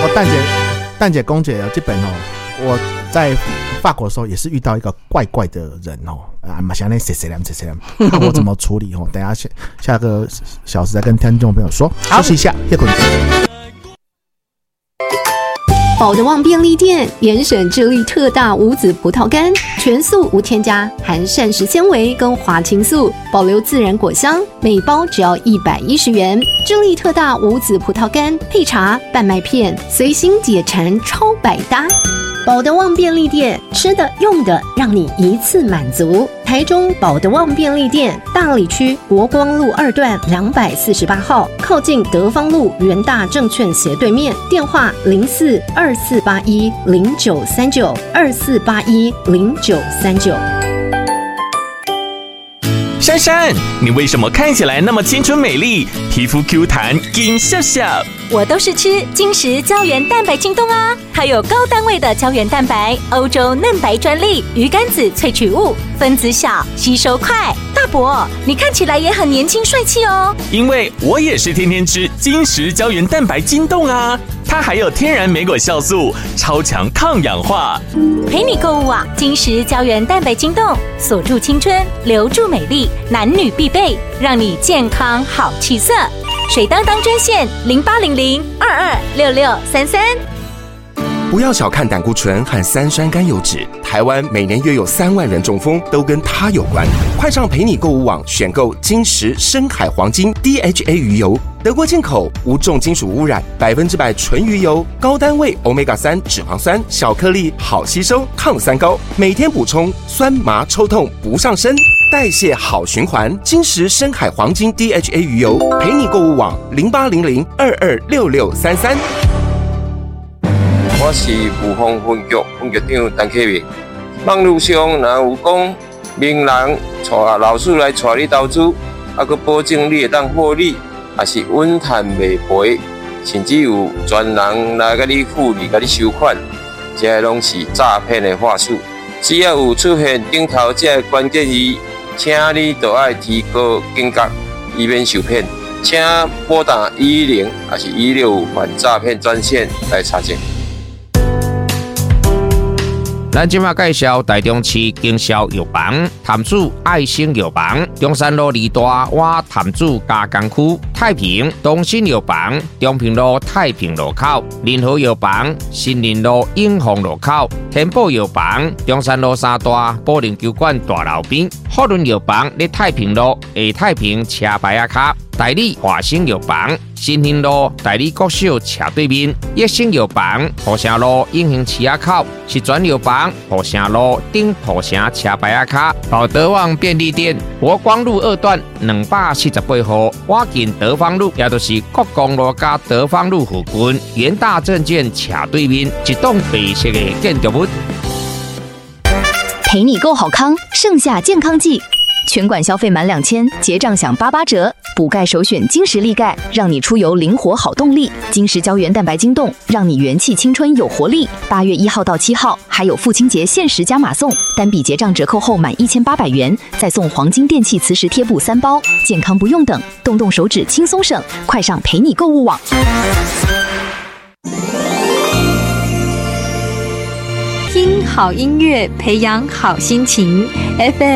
蛋姐公姐这本我在法国的时候也是遇到一个怪怪的人马上那谁看我怎么处理等一下下个小时再跟听众朋友说。休息一下，叶滚。 宝德旺便利店严选智利特大无籽葡萄干，全素无添加，含膳食纤维跟花青素，保留自然果香，每包只要110元。智利特大无籽葡萄干配茶、半麦片，随心解馋，超百搭。宝德旺便利店，吃的用的让你一次满足。台中宝德旺便利店大里区国光路2段248号，靠近德芳路元大证券斜对面，电话042481093924810939。 珊珊，你为什么看起来那么清纯美丽，皮肤 Q 弹，金笑笑？ 我都是吃金石胶原蛋白晶冻啊，它有高单位的胶原蛋白，欧洲嫩白专利，鱼肝子萃取物，分子小，吸收快。大伯，你看起来也很年轻帅气哦。 因为我也是天天吃金石胶原蛋白晶冻啊，它还有天然莓果酵素，超强抗氧化。 陪你购物啊，金石胶原蛋白晶冻，锁住青春，留住美丽，男女必备，让你健康好气色。水当当专线0800226633。 不要小看胆固醇和三酸甘油酯，台湾每年约有3万人中风，都跟它有关。快上陪你购物网选购金石深海黄金 DHA 鱼油，德国进口，无重金属污染，100%纯鱼油，高单位 Omega-3 脂肪酸，小颗粒，好吸收，抗三高，每天补充，酸麻抽痛不上身，代谢好循环。金石深海黄金 DHA 鱼油，陪你购物网0800226633。 我是武丰分局长陈启明。网络上若有讲名人带老师来带你投资，佮保证你会当获利，也是稳赚袂赔，甚至有专人来佮你复利、佮你收款，这些拢是诈骗的话术。只要有出现顶头这个关键字，请你就要提高警觉，以免受骗。请拨打110还是165反诈骗专线来查证。 咱今麦介绍台中市经销药房潭子爱心药房，中山路2大湾潭子加工区，太平东新药房，中平路太平路口，联合药房新林路永丰路口，天宝药房中山路3大保龄球馆大楼边，福伦药房在太平路下太平车牌仔卡，代理华兴药房新兴路代理国小斜对面，益生药房土城路永兴市仔口，是转药房土城路顶土城车牌仔卡，宝德旺便利店国光路2段248号，我近德芳路，也就是国光路加德芳路附近，元大证券斜对面，一栋白色的建筑物。 陪你购好康，盛夏健康季。全馆消费满2000，结账享88折。补钙首选金石利钙，让你出游灵活好动力。金石胶原蛋白晶冻，让你元气青春有活力。8月1号到7号，还有父亲节限时加码送，单笔结账折扣后满1800元，再送黄金电器磁石贴布3包。健康不用等，动动手指轻松省，快上陪你购物网。 听好音乐，培养好心情。FM